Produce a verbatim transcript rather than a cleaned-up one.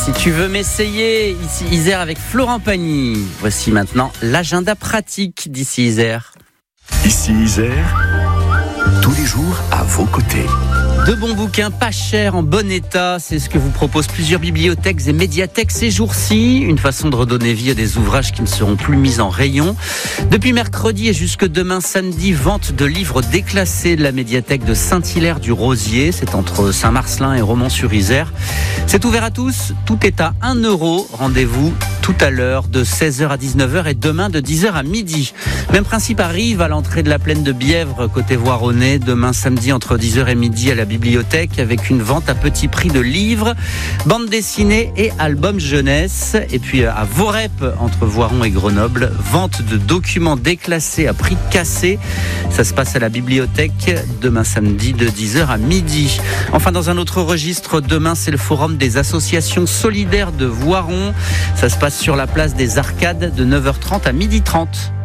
Si tu veux m'essayer, ici Isère avec Florent Pagny. Voici maintenant l'agenda pratique d'ici Isère. Ici Isère, tous les jours à vos côtés. De bons bouquins pas chers, en bon état, c'est ce que vous proposent plusieurs bibliothèques et médiathèques ces jours-ci. Une façon de redonner vie à des ouvrages qui ne seront plus mis en rayon. Depuis mercredi et jusque demain samedi, vente de livres déclassés de la médiathèque de Saint-Hilaire-du-Rosier. C'est entre Saint-Marcelin et Romans-sur-Isère. C'est ouvert à tous, tout est à un euro. Rendez-vous tout à l'heure de seize heures à dix-neuf heures et demain de dix heures à midi. Même principe arrive à l'entrée de la plaine de Bièvre, côté Voironnais, demain samedi entre dix heures et midi à la bibliothèque avec une vente à petit prix de livres, bandes dessinées et albums jeunesse. Et puis à Vorep, entre Voiron et Grenoble, vente de documents déclassés à prix cassé. Ça se passe à la bibliothèque demain samedi de dix heures à midi. Enfin, dans un autre registre, demain c'est le forum des associations solidaires de Voiron. Ça se passe sur la place des Arcades de neuf heures trente à midi trente.